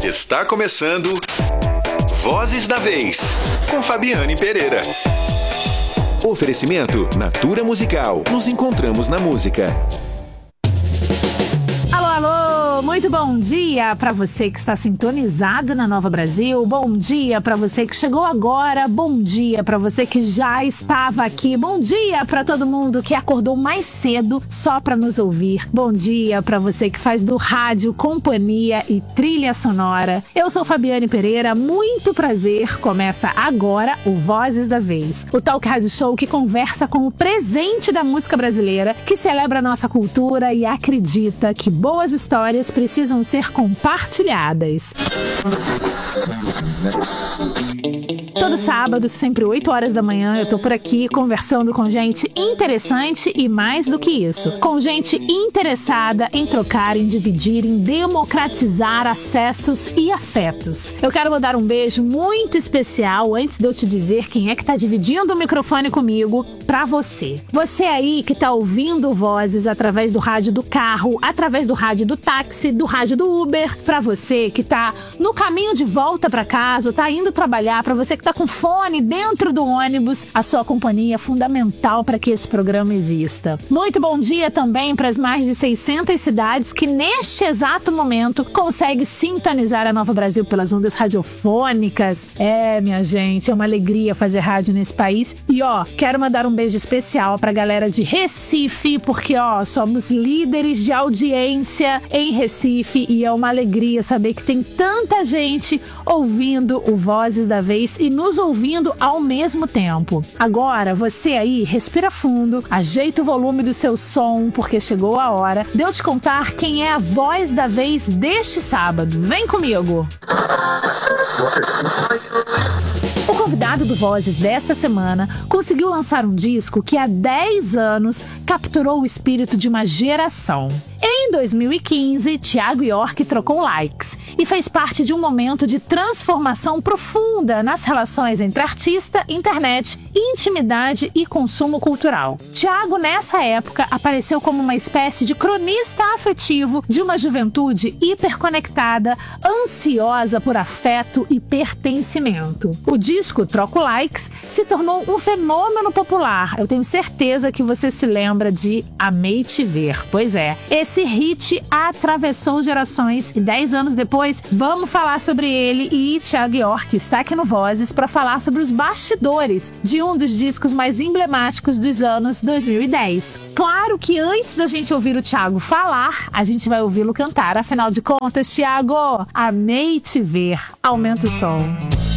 Está começando Vozes da Vez, com Fabiane Pereira. Oferecimento Natura Musical. Nos encontramos na música. Muito bom dia para você que está sintonizado na Nova Brasil. Bom dia para você que chegou agora. Bom dia para você que já estava aqui. Bom dia para todo mundo que acordou mais cedo só para nos ouvir. Bom dia para você que faz do rádio companhia e trilha sonora. Eu sou Fabiane Pereira, muito prazer. Começa agora o Vozes da Vez, o talk rádio show que conversa com o presente da música brasileira, que celebra a nossa cultura e acredita que boas histórias precisam ser compartilhadas. Todo sábado, sempre 8 horas da manhã, eu tô por aqui conversando com gente interessante e mais do que isso, com gente interessada em trocar, em dividir, em democratizar acessos e afetos. Eu quero mandar um beijo muito especial, antes de eu te dizer quem é que tá dividindo o microfone comigo, pra você. Você aí que tá ouvindo vozes através do rádio do carro, através do rádio do táxi, do rádio do Uber, pra você que tá no caminho de volta pra casa, tá indo trabalhar, pra você que tá com fone dentro do ônibus, a sua companhia é fundamental para que esse programa exista. Muito bom dia também para as mais de 600 cidades que neste exato momento conseguem sintonizar a Nova Brasil pelas ondas radiofônicas. Minha gente, é uma alegria fazer rádio nesse país. E quero mandar um beijo especial pra galera de Recife, porque somos líderes de audiência em Recife e é uma alegria saber que tem tanta gente ouvindo o Vozes da Vez e nos ouvindo ao mesmo tempo. Agora, você aí, respira fundo, ajeita o volume do seu som, porque chegou a hora de eu te contar quem é a voz da vez deste sábado. Vem comigo! O convidado do Vozes desta semana conseguiu lançar um disco que há 10 anos capturou o espírito de uma geração. Em 2015, Thiago York trocou likes e fez parte de um momento de transformação profunda nas relações entre artista, internet, intimidade e consumo cultural. Thiago, nessa época, apareceu como uma espécie de cronista afetivo de uma juventude hiperconectada, ansiosa por afeto e pertencimento. O disco Troco Likes se tornou um fenômeno popular. Eu tenho certeza que você se lembra de Amei Te Ver. Pois é, esse hit atravessou gerações e 10 anos depois vamos falar sobre ele e Thiago York está aqui no Vozes para falar sobre os bastidores de um dos discos mais emblemáticos dos anos 2010. Claro que antes da gente ouvir o Thiago falar, a gente vai ouvi-lo cantar. Afinal de contas, Thiago, amei te ver. Aumenta o som.